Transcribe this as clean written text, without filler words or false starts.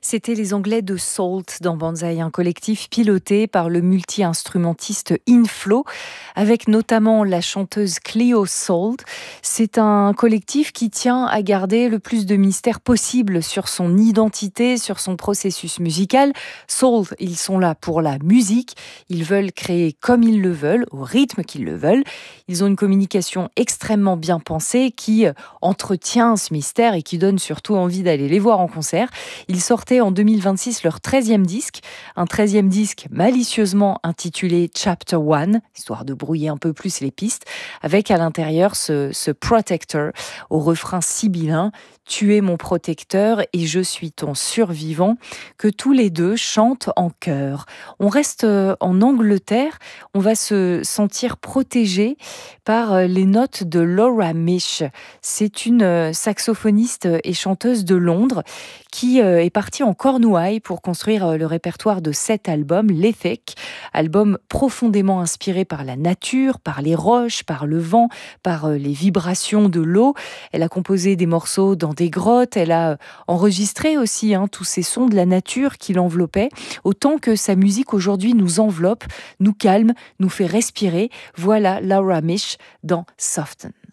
C'était les Anglais de Salt dans Banzai, un collectif piloté par le multi-instrumentiste Inflo, avec notamment la chanteuse Cleo Salt. C'est un collectif qui tient à garder le plus de mystère possible sur son identité, sur son processus musical. Salt, ils sont là pour la musique. Ils veulent créer comme ils le veulent, au rythme qu'ils le veulent. Ils ont une communication extrêmement bien pensée qui entretient ce mystère et qui donne surtout envie d'aller les voir en concert. Ils sortaient en 2026 leur 13e disque, un 13e disque malicieusement intitulé Chapter One, histoire de brouiller un peu plus les pistes, avec à l'intérieur ce Protector au refrain sibyllin, tu es mon protecteur et je suis ton survivant, que tous les deux chantent en chœur. On reste en Angleterre, on va se sentir protégé par les notes de Laura Mish. C'est une saxophoniste et chanteuse de Londres qui est partie en Cornouailles pour construire le répertoire de 7 albums, l'Ethek, album profondément inspiré par la nature, par les roches, par le vent, par les vibrations de l'eau. Elle a composé des morceaux dans des grottes, elle a enregistré aussi tous ces sons de la nature qui l'enveloppaient, autant que sa musique aujourd'hui nous enveloppe, nous calme, nous fait respirer. Voilà Laura Mish dans Soften.